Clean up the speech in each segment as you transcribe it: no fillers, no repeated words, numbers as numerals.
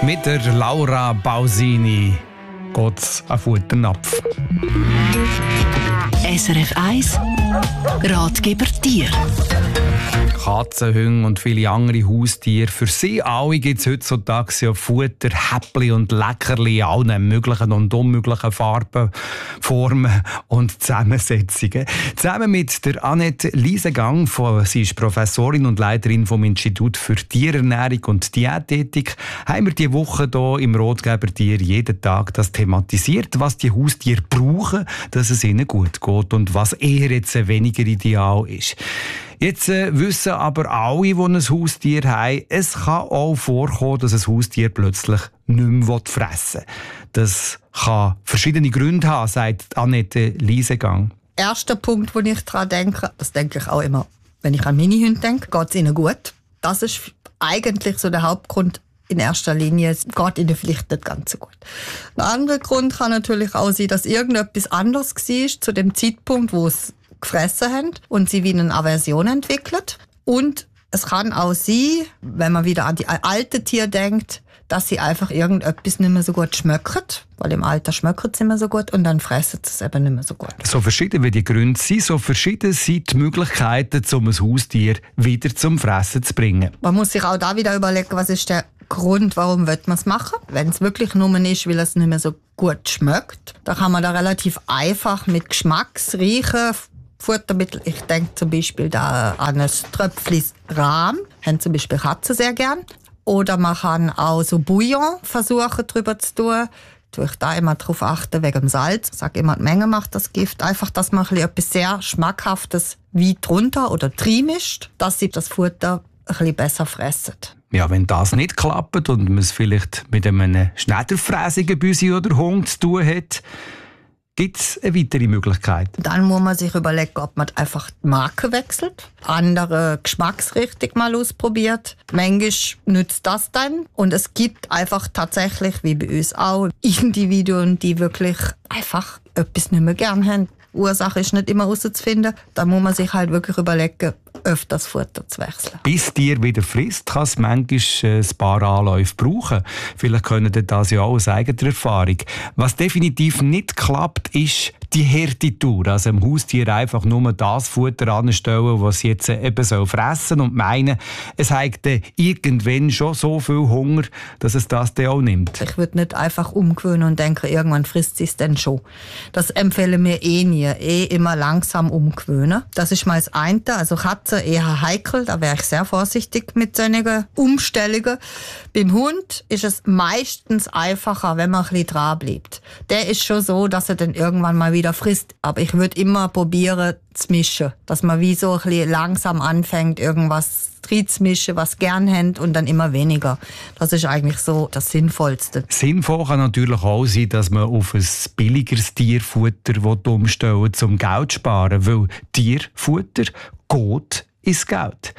Mit der Laura Bausini geht's auf Futternapf. SRF 1 Ratgeber Tier. Katzen, Hunde und viele andere Haustiere. Für sie alle gibt es heutzutage ja Futter, Häppli und Leckerli in allen möglichen und unmöglichen Farben, Formen und Zusammensetzungen. Zusammen mit der Annette Liesegang, sie ist Professorin und Leiterin vom Institut für Tierernährung und Diätetik, haben wir diese Woche hier im Ratgeber Tier jeden Tag das thematisiert, was die Haustiere brauchen, dass es ihnen gut geht und was eher jetzt weniger ideal ist. Jetzt wissen aber alle, die ein Haustier haben, es kann auch vorkommen, dass ein Haustier plötzlich nicht mehr fressen will. Das kann verschiedene Gründe haben, sagt Annette Liesegang. Erster Punkt, wo ich daran denke, das denke ich auch immer, wenn ich an meine Hunde denke, geht es ihnen gut. Das ist eigentlich so der Hauptgrund. In erster Linie, es geht ihnen vielleicht nicht ganz so gut. Ein anderer Grund kann natürlich auch sein, dass irgendetwas anderes war zu dem Zeitpunkt, wo es gefressen haben und sie wie eine Aversion entwickelt. Und es kann auch sein, wenn man wieder an die alten Tiere denkt, dass sie einfach irgendetwas nicht mehr so gut schmecken, weil im Alter schmecken sie immer so gut und dann fressen sie es eben nicht mehr so gut. So verschieden wie die Gründe sind, so verschieden sind die Möglichkeiten, um ein Haustier wieder zum Fressen zu bringen. Man muss sich auch da wieder überlegen, was ist der Grund, warum will man es machen. Wenn es wirklich nur ist, weil es nicht mehr so gut schmeckt, dann kann man da relativ einfach mit geschmacksreichen Futtermittel, ich denke zum Beispiel da an ein Tröpflis Rahm, haben zum Beispiel Katzen sehr gern. Oder man kann auch so Bouillon versuchen drüber zu tun. Tue ich da immer darauf achten, wegen dem Salz. Ich sage immer, die Menge macht das Gift. Einfach, dass man etwas sehr Schmackhaftes wie drunter oder mischt, dass sie das Futter ein bisschen besser fressen. Ja, wenn das nicht klappt und man es vielleicht mit einem schneiderfräsigen Büsi oder Hund zu tun hat, gibt es eine weitere Möglichkeit? Dann muss man sich überlegen, ob man einfach die Marke wechselt, andere Geschmacksrichtung mal ausprobiert. Manchmal nützt das dann. Und es gibt einfach tatsächlich, wie bei uns auch, Individuen, die wirklich einfach etwas nicht mehr gern haben. Die Ursache ist nicht immer herauszufinden. Da muss man sich halt wirklich überlegen, öfters Futter zu wechseln. Bis Tier wieder frisst, kann es manchmal ein paar Anläufe brauchen. Vielleicht können das ja auch aus eigener Erfahrung. Was definitiv nicht klappt, ist die Härtetour. Also dem Haustier einfach nur das Futter anstellen, was sie jetzt eben fressen und meinen, es hat irgendwann schon so viel Hunger, dass es das dann auch nimmt. Ich würde nicht einfach umgewöhnen und denken, irgendwann frisst sie es dann schon. Das empfehlen wir nie. Immer langsam umgewöhnen. Das ist mal das eine. Also Katzen eher heikel, da wäre ich sehr vorsichtig mit solchen Umstellungen. Beim Hund ist es meistens einfacher, wenn man ein bisschen dran bleibt. Der ist schon so, dass er dann irgendwann mal wieder frisst. Aber ich würde immer probieren zu mischen, dass man wie so ein bisschen langsam anfängt, irgendwas zu mischen, was gern haben und dann immer weniger. Das ist eigentlich so das Sinnvollste. Sinnvoll kann natürlich auch sein, dass man auf ein billigeres Tierfutter umstellen will, um Geld zu sparen, weil Tierfutter geht ins Geld.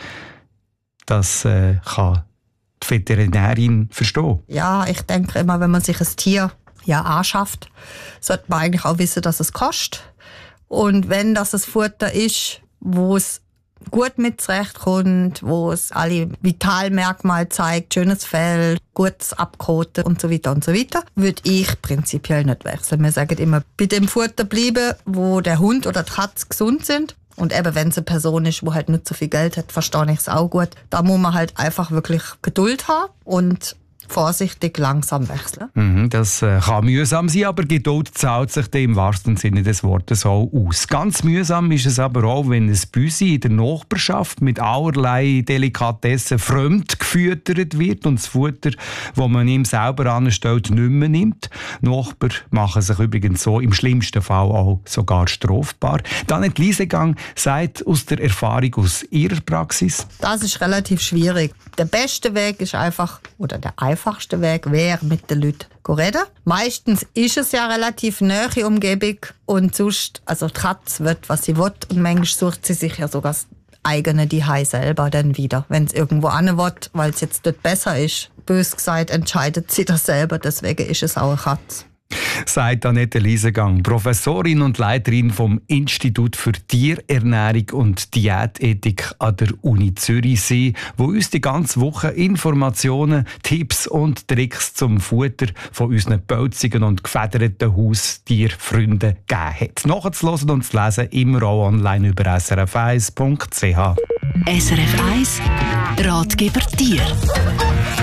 Das kann die Veterinärin verstehen. Ja, ich denke immer, wenn man sich ein Tier anschafft, sollte man eigentlich auch wissen, dass es kostet. Und wenn das ein Futter ist, wo es gut mit zurechtkommt, wo es alle Vitalmerkmale zeigt, schönes Fell, gutes Abkoten und so weiter, würde ich prinzipiell nicht wechseln. Wir sagen immer, bei dem Futter bleiben, wo der Hund oder die Katze gesund sind. Und eben, wenn es eine Person ist, die halt nicht so viel Geld hat, verstehe ich es auch gut. Da muss man halt einfach wirklich Geduld haben und vorsichtig langsam wechseln. Das kann mühsam sein, aber Geduld zahlt sich im wahrsten Sinne des Wortes auch aus. Ganz mühsam ist es aber auch, wenn ein Büsi in der Nachbarschaft mit allerlei Delikatessen fremd gefüttert wird und das Futter, das man ihm selber anstellt, nicht mehr nimmt. Nachbarn machen sich übrigens so im schlimmsten Fall auch sogar strafbar. Annette Liesegang sagt aus der Erfahrung aus ihrer Praxis: Das ist relativ schwierig. Der beste Weg ist einfach, oder der einfachste Weg wäre, mit den Leuten reden. Meistens ist es ja relativ nahe Umgebung und sonst, also die Katze will, was sie will und manchmal sucht sie sich ja sogar das eigene Zuhause selber dann wieder, wenn es irgendwo hin will, weil es jetzt dort besser ist. Bös gesagt, entscheidet sie das selber, deswegen ist es auch eine Katze. sagt Annette Liesegang, Professorin und Leiterin vom Institut für Tierernährung und Diätethik an der Uni Zürichsee, wo uns die ganze Woche Informationen, Tipps und Tricks zum Futter von unseren pelzigen und gefederten Haustierfreunden gegeben hat. Nachzuhören und zu lesen immer auch online über srf1.ch. SRF 1 Ratgeber Tier.